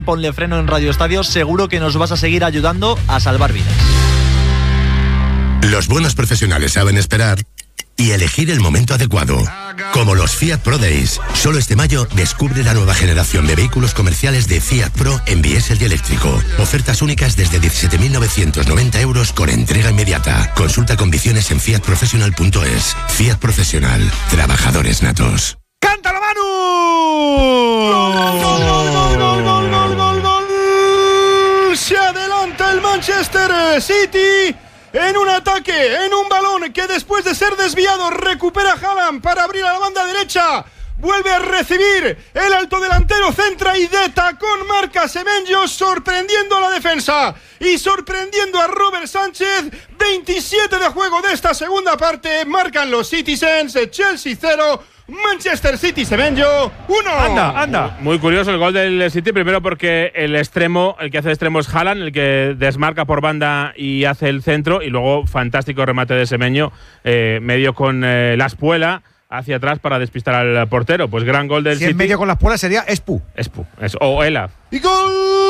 Ponle Freno en Radio Estadio, seguro que nos vas a seguir ayudando a salvar vidas. Los buenos profesionales saben esperar y elegir el momento adecuado. Como los Fiat Pro Days. Solo este mayo descubre la nueva generación de vehículos comerciales de Fiat Pro en diésel y eléctrico. Ofertas únicas desde 17.990 euros con entrega inmediata. Consulta condiciones en fiatprofessional.es. Fiat Profesional. Trabajadores natos. ¡Cántalo, Manu! ¡Gol! Se adelanta el Manchester City en un ataque, en un balón que después de ser desviado recupera Haaland para abrir a la banda derecha. Vuelve a recibir el alto delantero, centra y de tacón marca Semenyo, sorprendiendo a la defensa y sorprendiendo a Robert Sánchez. 27 de juego de esta segunda parte, marcan los Citizens, Chelsea 0, Manchester City Semenyo 1. Anda. Muy curioso el gol del City, primero porque el que hace el extremo es Haaland, el que desmarca por banda y hace el centro, y luego fantástico remate de Semenyo, medio con la espuela hacia atrás para despistar al portero. Pues gran gol del City. Si en medio con la espuela sería Espu. O Ela. Y gol